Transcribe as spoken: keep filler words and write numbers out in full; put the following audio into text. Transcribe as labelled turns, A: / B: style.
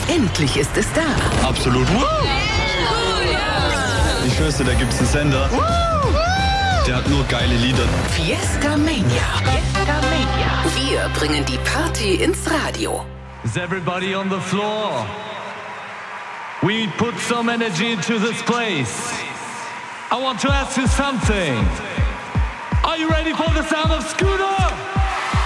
A: Endlich ist es da.
B: Absolut. Ich schwör's dir, da gibt's einen Sender. Der hat nur geile Lieder.
A: Fiesta Mania. Fiesta Mania. Wir bringen die Party ins Radio.
C: Is everybody on the floor? We put some energy into this place. I want to ask you something. Are you ready for the sound of Scooter?